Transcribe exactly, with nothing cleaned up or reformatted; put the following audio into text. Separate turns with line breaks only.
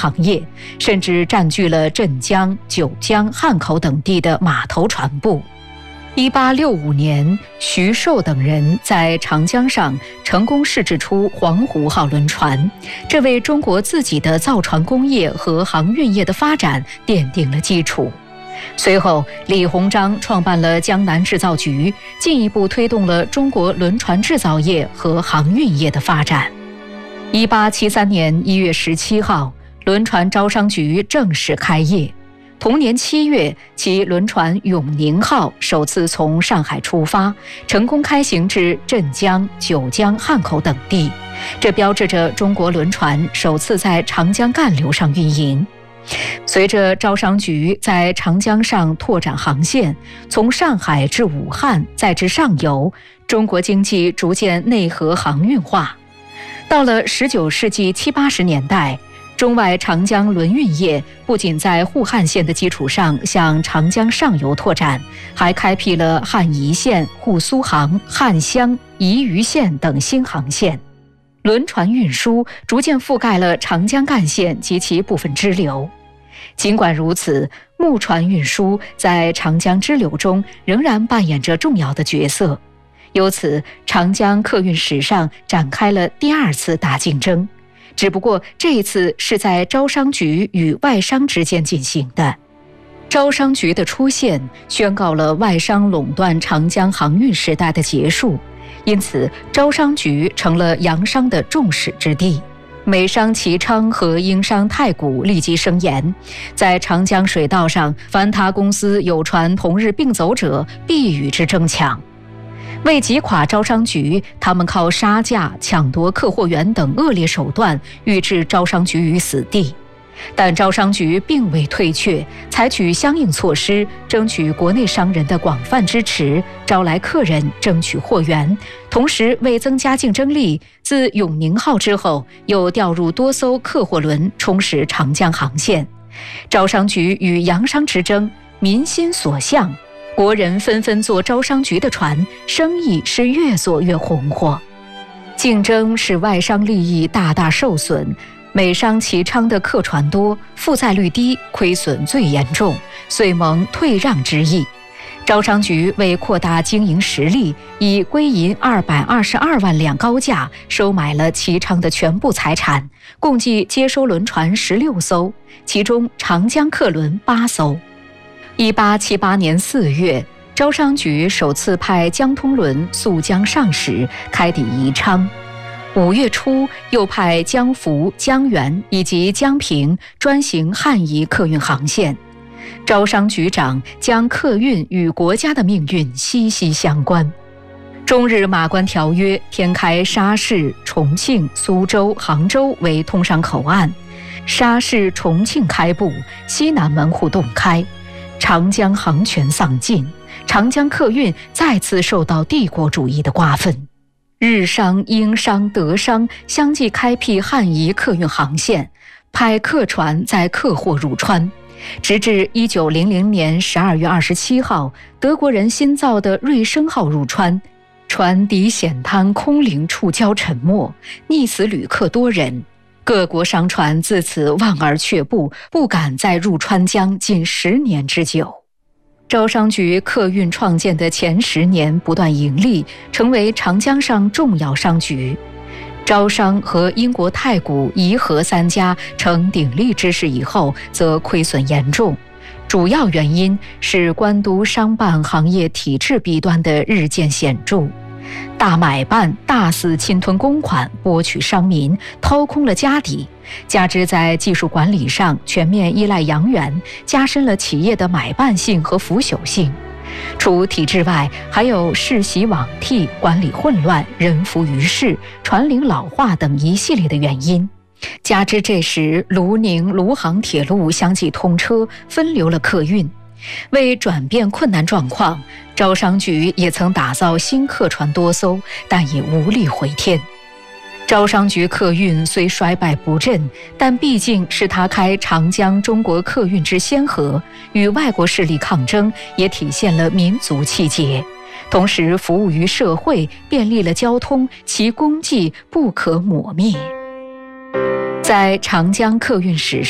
行业，甚至占据了镇江、九江、汉口等地的码头船部。一八六五年，徐寿等人在长江上成功试制出黄湖号轮船，这为中国自己的造船工业和航运业的发展奠定了基础。随后，李鸿章创办了江南制造局，进一步推动了中国轮船制造业和航运业的发展。一八七三年一月十七号，轮船招商局正式开业。同年七月，其轮船永宁号首次从上海出发，成功开行至镇江、九江、汉口等地，这标志着中国轮船首次在长江干流上运营。随着招商局在长江上拓展航线，从上海至武汉再至上游，中国经济逐渐内河航运化。到了十九世纪七八十年代，中外长江轮运业不仅在沪汉线的基础上向长江上游拓展，还开辟了汉宜线、沪苏杭、汉湘、宜渝线等新航线。轮船运输逐渐覆盖了长江干线及其部分支流。尽管如此，木船运输在长江支流中仍然扮演着重要的角色。由此，长江客运史上展开了第二次大竞争。只不过这一次是在招商局与外商之间进行的。招商局的出现宣告了外商垄断长江航运时代的结束，因此招商局成了洋商的众矢之的。美商齐昌和英商太古立即声言，在长江水道上，凡他公司有船同日并走者，必与之争抢。为击垮招商局，他们靠杀价、抢夺客货源等恶劣手段，欲置招商局于死地。但招商局并未退却，采取相应措施，争取国内商人的广泛支持，招来客人，争取货源。同时，为增加竞争力，自永宁号之后，又调入多艘客货轮，充实长江航线。招商局与洋商之争，民心所向。国人纷纷做招商局的船，生意是越做越红火。竞争使外商利益大大受损，美商齐昌的客船多，负债率低，亏损最严重，遂蒙退让之意。招商局为扩大经营实力，以归银二百二十二万两高价收买了齐昌的全部财产，共计接收轮船十六艘，其中长江客轮八艘。一八七八年四月，招商局首次派江通轮溯江上使，开抵宜昌。五月初，又派江福、江源以及江平专行汉宜客运航线。招商局长将客运与国家的命运息息相关。中日马关条约添开沙市、重庆、苏州、杭州为通商口岸，沙市、重庆开埠，西南门户洞开。长江航权丧尽，长江客运再次受到帝国主义的瓜分。日商、英商、德商相继开辟汉宜客运航线，派客船载客货入川。直至一九零零年十二月二十七号，德国人新造的瑞声号入川，船抵险滩空灵触礁沉没，溺死旅客多人。各国商船自此望而却步，不敢再入川江近十年之久。招商局客运创建的前十年不断盈利，成为长江上重要商局。招商和英国太古、怡和三家成鼎力之势以后，则亏损严重。主要原因是官督商办行业体制弊端的日渐显著。大买办大肆侵吞公款，剥取商民，掏空了家底，加之在技术管理上全面依赖洋源，加深了企业的买办性和腐朽性。除体制外，还有世袭罔替、管理混乱、人浮于事、船龄老化等一系列的原因。加之这时卢宁、卢杭铁路相继通车，分流了客运。为转变困难状况，招商局也曾打造新客船多艘，但也无力回天。招商局客运虽衰败不振，但毕竟是他开长江中国客运之先河，与外国势力抗争，也体现了民族气节。同时服务于社会，便利了交通，其功绩不可抹灭。在长江客运史上，